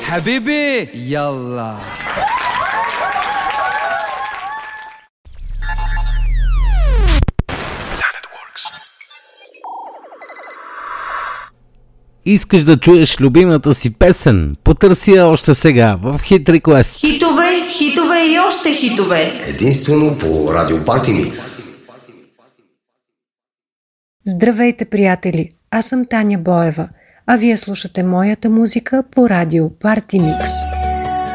حبيبي يلا. Искаш да чуеш любимата си песен? Потърси я още сега в Hit Request. Хитове, хитове и още хитове. Единствено по Радио Парти Микс. Здравейте, приятели! Аз съм Таня Боева, а вие слушате моята музика по Радио Парти Микс.